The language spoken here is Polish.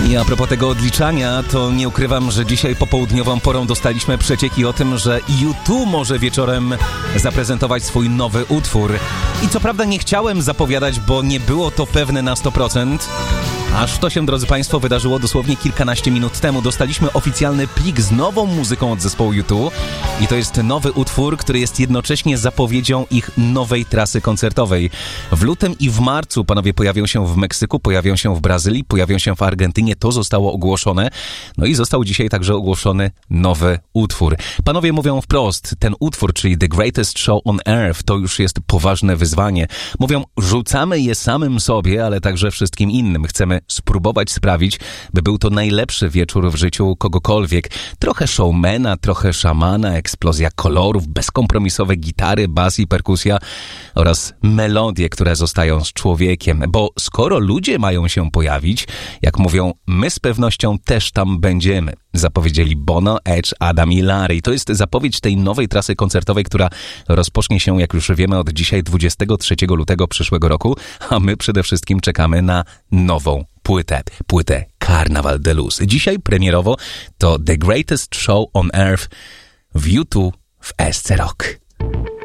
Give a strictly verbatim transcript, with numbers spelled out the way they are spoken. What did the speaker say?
I a propos tego odliczania, to nie ukrywam, że dzisiaj popołudniową porą dostaliśmy przecieki o tym, że U dwa może wieczorem zaprezentować swój nowy utwór. I co prawda nie chciałem zapowiadać, bo nie było to pewne na sto procent. Aż to się, drodzy Państwo, wydarzyło dosłownie kilkanaście minut temu. Dostaliśmy oficjalny plik z nową muzyką od zespołu U dwa i to jest nowy utwór, który jest jednocześnie zapowiedzią ich nowej trasy koncertowej. W lutym i w marcu panowie pojawią się w Meksyku, pojawią się w Brazylii, pojawią się w Argentynie. To zostało ogłoszone. No i został dzisiaj także ogłoszony nowy utwór. Panowie mówią wprost, ten utwór, czyli The Greatest Show on Earth, to już jest poważne wyzwanie. Mówią, rzucamy je samym sobie, ale także wszystkim innym. Chcemy spróbować sprawić, by był to najlepszy wieczór w życiu kogokolwiek. Trochę showmana, trochę szamana, eksplozja kolorów, bezkompromisowe gitary, bas i perkusja oraz melodie, które zostają z człowiekiem. Bo skoro ludzie mają się pojawić, jak mówią, my z pewnością też tam będziemy. Zapowiedzieli Bono, Edge, Adam i Larry. To jest zapowiedź tej nowej trasy koncertowej, która rozpocznie się, jak już wiemy, od dzisiaj dwudziestego trzeciego lutego przyszłego roku, a my przede wszystkim czekamy na nową płytę, płytę Carnaval de Luz. Dzisiaj premierowo to The Greatest Show on Earth w U dwa w S C Rock.